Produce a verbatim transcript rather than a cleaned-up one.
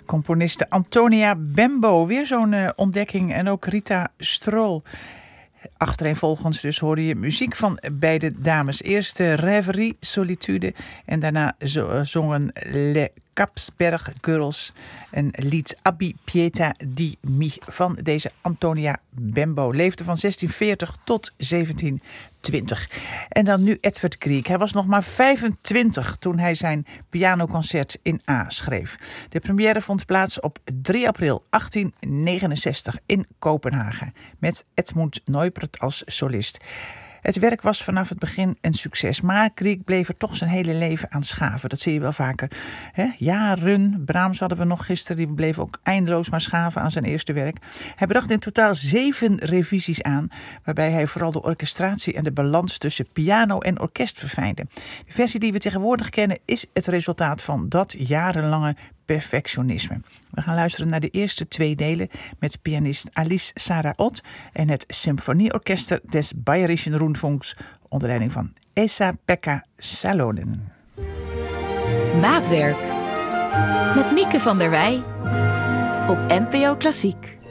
Componiste Antonia Bembo, weer zo'n uh, ontdekking. En ook Rita Strol. Achtereenvolgens dus hoorde je muziek van beide dames. Eerst uh, Rêverie, Solitude en daarna zo, uh, zongen Le Capsberg Girls een lied Abbi Pietà di Mi van deze Antonia Bembo. Leefde van zestien veertig tot zeventien twintig. En dan nu Edvard Grieg. Hij was nog maar vijfentwintig toen hij zijn pianoconcert in A schreef. De première vond plaats op drie april achttien negenenzestig in Kopenhagen met Edmund Neupert als solist. Het werk was vanaf het begin een succes, maar Grieg bleef er toch zijn hele leven aan schaven. Dat zie je wel vaker. He? Jaren, Brahms hadden we nog gisteren, die bleef ook eindeloos maar schaven aan zijn eerste werk. Hij bracht in totaal zeven revisies aan, waarbij hij vooral de orchestratie en de balans tussen piano en orkest verfijnde. De versie die we tegenwoordig kennen is het resultaat van dat jarenlange perfectionisme. We gaan luisteren naar de eerste twee delen met pianist Alice Sarah Ott en het Symfonieorchester des Bayerischen Rundfunks onder leiding van Esa-Pekka Salonen. Maatwerk met Mieke van der Wij op N P O Klassiek.